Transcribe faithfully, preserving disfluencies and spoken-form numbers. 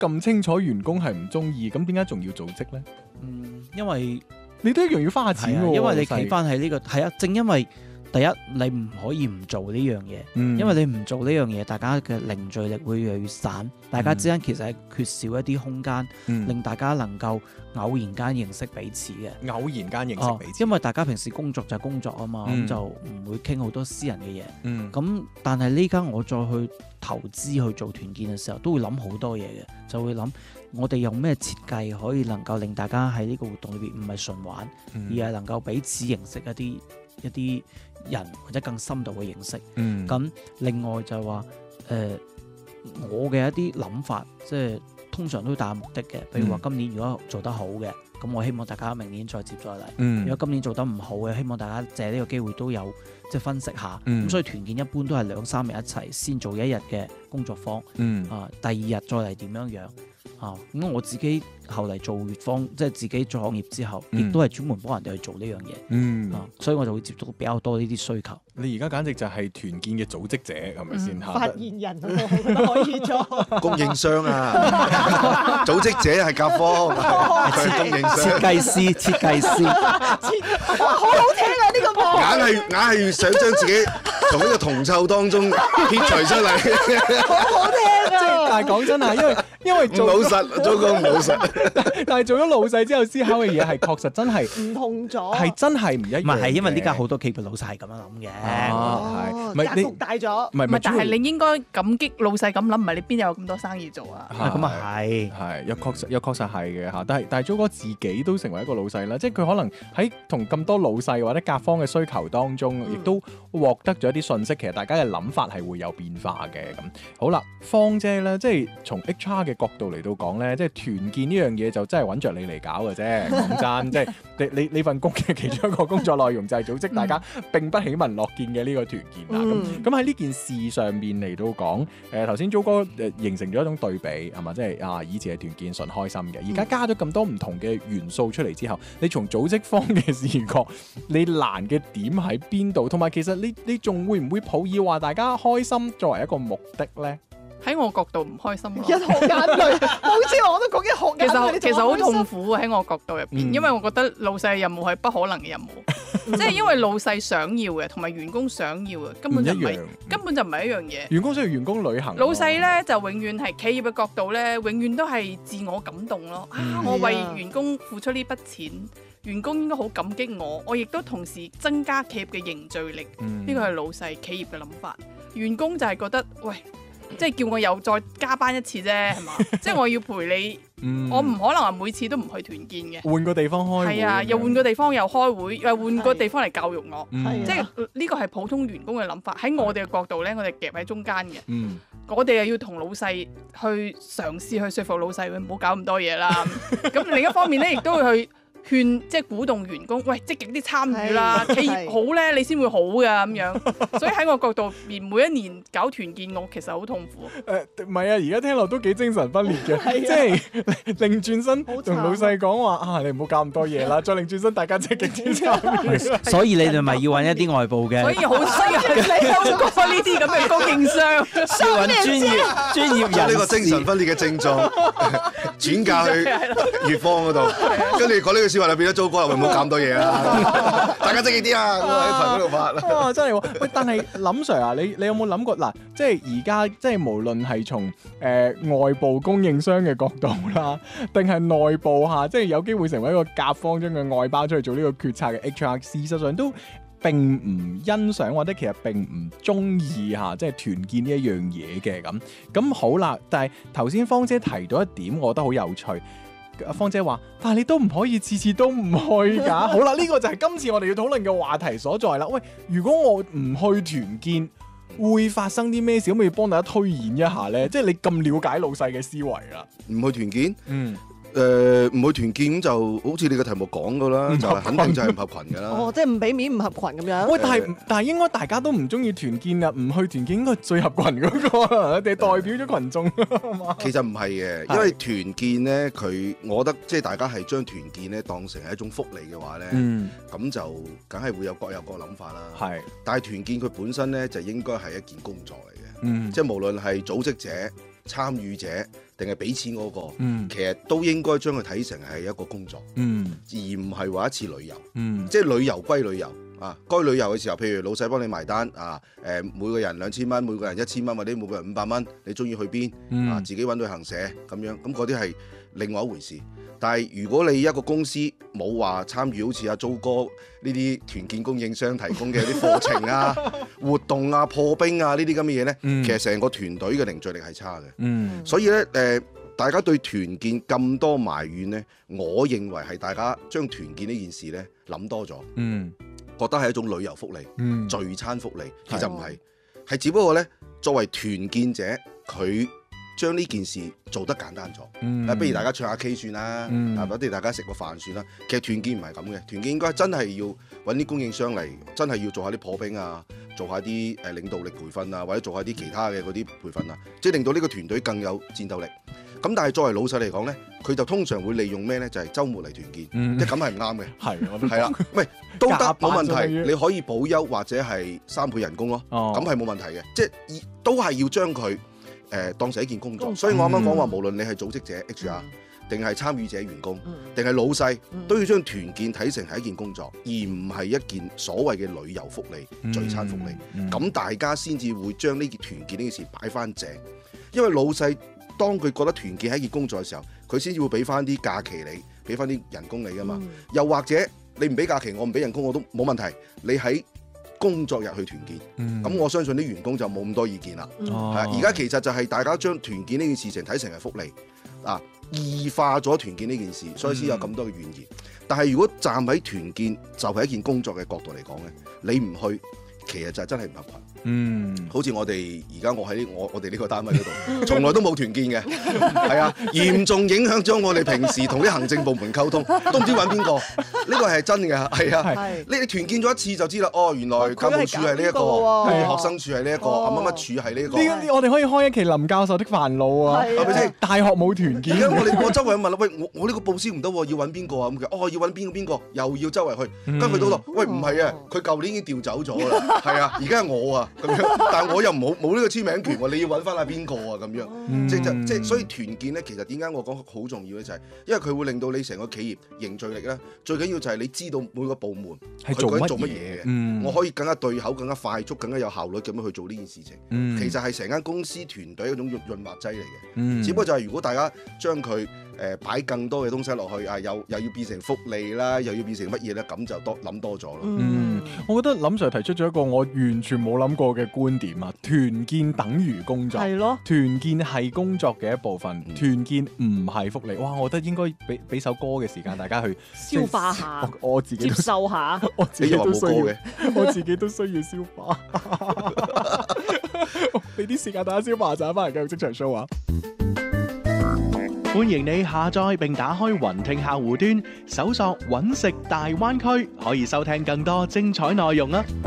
咁清楚員工係唔中意，咁點解仲要組織咧？ 嗯，因為你都一樣要花錢喎、 係啊，因為你老細企翻喺呢個係啊，正因為第一你唔可以唔做呢樣嘢， 嗯因為你唔做呢樣嘢，大家嘅凝聚力會越嚟越散，大家之間其實係缺少一啲空間， 嗯令大家能夠偶然間認識彼此嘅。 偶然間認識彼此， 因為大家平時工作就係工作啊嘛，咁、 嗯就唔會傾好多私人嘅嘢。 嗯咁但係呢家我再去投資去做團建嘅時候，都會諗好多嘢嘅，就會諗我哋用咩設計可以能夠令大家喺呢個活動裏邊唔係純玩， 嗯而係能夠彼此認識一啲一啲人或者更深度嘅認識。 嗯咁另外就係話誒，我嘅一啲諗法，即係通常都帶目的嘅。譬如話今年如果做得好嘅，咁我希望大家明年再接再厲。 嗯如果今年做得唔好嘅，希望大家借呢個機會都有即係分析下。咁、 嗯所以團建一般都係兩三日一齊，先做一日嘅工作坊， 嗯啊，第二日再嚟點樣樣啊。咁我自己後嚟做乙方，即係自己創業之後，亦、 嗯都係專門幫人哋去做呢樣嘢。 嗯啊，所以我就會接觸到比較多呢啲需求。 你而家簡直就係團建嘅組織者，係咪先嚇？ 發言人喎，我覺得可以做。 供應商啊，組織者係甲方，佢係供應設商。 計師，設計師， 哇，好好聽啊！呢、個幕硬係硬係想將自己從呢個銅臭當中撇除出嚟， 好好聽啊！ 但係講真啊，因為因為唔做老實，糟糕唔老實。 但係做咗老細之後思考嘅嘢係確實真係唔同咗， 係真係唔一樣嘅。 唔係係因為呢家好多企業老細係咁樣諗嘅。 啊係哦唔係你格局大咗。 唔係唔係，但係你應該感激老細咁諗，唔係你邊有咁多生意做啊？ 啊咁啊係。 係，又確實又確實係嘅嚇，但係但係 Jo 哥自己都成為一個老細啦，即係佢可能喺同咁多老細或者甲方嘅需求當中，亦、 嗯都獲得咗一啲信息，其實大家嘅諗法係會有變化嘅咁。好啦，芳姐咧，即係從 H R 嘅角度嚟到講咧，即係團建呢樣嘢就真係揾着你嚟搞嘅啫。講真，即係你你你份工嘅其中一個工作內容就係組織大家並不喜聞樂見嘅呢個團建啦。咁嗯咁喺呢件事上面嚟到講，誒頭先 Jo 哥誒形成咗一種對比係嘛，即係啊以前係團建純開心嘅，而家加咗咁多唔同嘅元素出嚟之後，你從組織方嘅視角，你難嘅點喺邊度？同埋其實你你仲會唔會抱以話大家開心作為一個目的咧？ 喺我角度唔開心咯。 一學眼淚，好似我都講一學其眼淚， 實其實好痛苦。 苦喺我角度入邊， 嗯因為我覺得老細嘅任務係不可能嘅任務，即係因為老細想要嘅同埋員工想要嘅根本就唔係唔一樣， 根本就唔係一樣嘢。 員工需要員工旅行， 老細咧就永遠係企業嘅角度咧，永遠都係自我感動咯。啊， 嗯我為係啊員工付出呢筆錢，員工應該好感激我，我亦都同時增加企業嘅凝聚力。 嗯呢個係老細企業嘅諗法，員工就係覺得喂，即係叫我又再加班一次啫，係嘛？即係我要陪你， 嗯我唔可能話每次都唔去團建嘅。 換個地方開會係啊， 咁樣又換個地方又開會，又換個地方嚟教育我。 嗯係即係呢個係普通員工嘅諗法，喺我哋嘅角度呢，我哋夾喺中間嘅， 嗯我哋又要同老細去嘗試去說服老細，唔好搞咁多嘢啦。咁另一方面呢，亦都會去勸，即係鼓動員工，喂，積極啲參與啦， 係企業好呢，你先會好㗎咁樣。所以喺我角度，連每一年搞團建，我其實好痛苦。 誒唔係啊，而家聽落都幾精神分裂嘅， 係啊即係擰轉身好慘啊同老細講話啊，你唔好搞咁多嘢啦，再擰轉身大家積極啲參與。 所以你哋咪要揾一啲外部嘅， 所以好需要你有過呢啲咁嘅供應商。 要揾專業專業人將呢個精神分裂嘅症狀轉嫁去乙方嗰度，跟住講呢句説話就變咗糟糕啦，喂，唔好搞咁多嘢啦，大家積極啲啊，咁啊喺群嗰度發。 啊，真係喎！喂，但係林 Sir 啊，你你有冇諗過嗱？即係而家即係無論係從誒、呃、外部供應商嘅角度啦，定係內部嚇，即係有機會成為一個甲方將佢外包出去做呢個決策嘅 H R，事實上都並唔欣賞或者其實並唔中意嚇，即係團建呢一樣嘢嘅咁。咁好啦，但係頭先芳姐提到一點，我覺得好有趣。阿芳姐話：但係你都唔可以次次都唔去㗎。好啦，呢個就係今次我哋要討論嘅話題所在啦。喂，如果我唔去團建，會發生啲咩事？可唔可以幫大家推演一下呢？即係你咁了解老細嘅思維啦。 唔去團建， 嗯， 誒唔去團建咁就好似你個題目講噶啦， 唔合群就係肯定就係唔合群噶啦。 哦，即係唔俾面唔合群咁樣。 喂，但係但係應該大家都唔中意團建啊，唔去團建應該係最合群嗰個啊，你哋代表咗群眾啊嘛。 其實唔係嘅， 係因為團建咧，佢我覺得即係大家係將團建咧當成係一種福利嘅話咧， 嗯， 咁就梗係會有各有各諗法啦。 係， 但係團建佢本身咧就應該係一件工作嚟嘅， 嗯， 即係無論係組織者、參與者定係俾錢嗰、個， 嗯其實都應該將佢睇成係一個工作， 嗯而唔係話一次旅遊。 嗯即係旅遊歸旅遊啊，該旅遊嘅時候，譬如老細幫你埋單啊，誒、每個人兩千蚊，每個人一千蚊，或者每個人五百蚊，你中意去邊、 嗯啊？自己揾旅行社咁樣，咁嗰啲係另外一回事。但係如果你一個公司冇話參與好似阿租哥呢啲團建供應商提供嘅啲課程啊、活動啊、破冰啊呢啲咁嘅嘢呢， 嗯其實成個團隊嘅凝聚力係差嘅。 嗯所以咧，誒、呃，大家對團建咁多埋怨呢，我認為係大家將團建呢件事呢諗多咗， 嗯覺得係一種旅遊福利、 嗯聚餐福利，其實唔係，係只不過呢，作為團建者，佢將呢件事做得簡單咗。 嗯啊，不如大家唱下 K 算啦， 嗯啊，不如大家食個飯算啦。其實團建唔係咁嘅，團建應該真係要揾啲供應商嚟，真係要做下啲破冰啊，做下啲誒領導力培訓啊，或者做下啲其他嘅嗰啲培訓啊，即係令到呢個團隊更有戰鬥力。咁但係作為老細嚟講咧，佢就通常會利用咩咧？就係、是、週末嚟團建， 嗯即係咁係唔啱嘅。 係我都係啦，喂，都得加班冇問題， 啫等於你可以保休或者係三倍人工咯， 哦咁係冇問題嘅，即係以都係要將佢誒、呃、當成一件工作。 工作所以我啱啱講話， 嗯無論你係組織者 H R 定係參與者員工， 嗯定係老細， 嗯都要將團建睇成係一件工作，而唔係一件所謂嘅旅遊福利、聚餐福利。 嗯咁、大家先至會將呢件團建呢件事擺翻正，因為老細當佢覺得團建係一件工作嘅時候，佢先至會俾翻啲假期你，俾翻啲人工你噶嘛。 嗯又或者你唔俾假期，我唔俾人工我都冇問題。你喺工作日去團建，咁、 嗯我相信啲員工就冇咁多意見啦。 嗯哦係啊，而家其實就係大家將團建呢件事情睇成係福利啊，異化咗團建呢件事，所以先有咁多嘅怨言。但係如果站喺團建就係一件工作嘅角度嚟講咧，你唔去，其實就真係唔合群。 嗯好似我哋而家我喺我我哋呢個單位嗰度，從來都冇團建嘅，係啊，嚴重影響咗我哋平時同啲行政部門溝通，都唔知揾邊個。呢個係真嘅，係啊。 係你你團建咗一次就知啦，哦，原來哦教務處係呢一個， 佢係搞呢個喎學生處係呢一個， 哦啊乜乜處係呢一個。 呢個我哋可以開一期林教授的煩惱啊， 係啊係咪先？ 大學冇團建而家我哋我周圍問啦，喂，我我呢個報銷唔得喎，要揾邊個啊？咁佢哦要揾邊個邊個，又要周圍去， 嗯跟住去到度，喂唔係啊，佢舊年已經調走咗啦，係啊，而家係我啊咁樣，但係我又冇冇呢個簽名權喎，你要揾翻下邊個啊咁樣。 嗯即即即所以團建咧，其實點解我講好重要咧，就係因為佢會令到你成個企業凝聚力咧，最緊要就係你知道每個部門係做乜佢究竟做乜嘢嘢嘅， 嗯我可以更加對口、更加快速、更加有效率咁樣去做呢件事情。 嗯其實係成間公司團隊一種潤潤滑劑嚟嘅。 嗯只不過就係如果大家將佢誒擺更多嘅東西落去啊，又又要變成福利啦，又要變成乜嘢咧，咁就多諗多咗咯。 嗯，我覺得林 Sir 提出咗一個我完全冇諗過嘅觀點啊！團建等於工作， 係咯， 團建係工作嘅一部分， 嗯團建唔係福利。哇！我覺得應該俾俾首歌嘅時間大家去消化下， 我我自己接都受下。 我自你又話己都需要冇歌嘅， 我自己都需要消化。俾啲時間大家消化陣，翻嚟繼續即場 show 啊！ 歡迎你下載並打開雲聽客戶端，搜索揾食大灣區，可以收聽更多精彩內容啊！